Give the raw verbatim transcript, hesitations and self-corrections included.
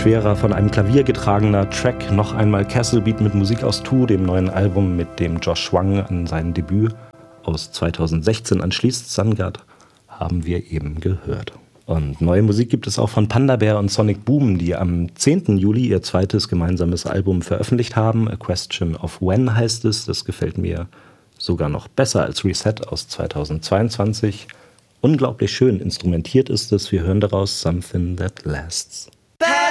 schwerer, von einem Klavier getragener Track. Noch einmal Castle Beat mit Musik aus Two, dem neuen Album, mit dem Josh Wang an sein Debüt aus zweitausendsechzehn anschließt. Sungard haben wir eben gehört. Und neue Musik gibt es auch von Panda Bear und Sonic Boom, die am zehnten Juli ihr zweites gemeinsames Album veröffentlicht haben. A Question of When heißt es. Das gefällt mir sogar noch besser als Reset aus zweitausendzweiundzwanzig. Unglaublich schön instrumentiert ist es. Wir hören daraus Something That Lasts.